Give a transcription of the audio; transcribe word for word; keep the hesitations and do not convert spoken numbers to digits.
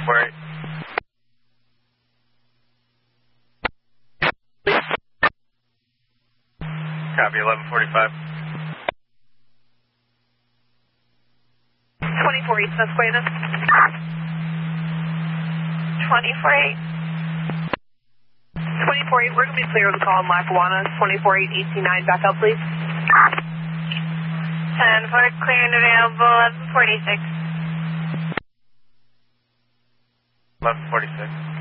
four eight. Copy, eleven forty-five. twenty-four East Susquehanna. twenty-four eight. twenty-four eight, we're going to be clear of the call in Lackawanna. twenty-four eight, eighteen nine, back up please. ten four, clear and available, eleven forty-six. eleven forty-six.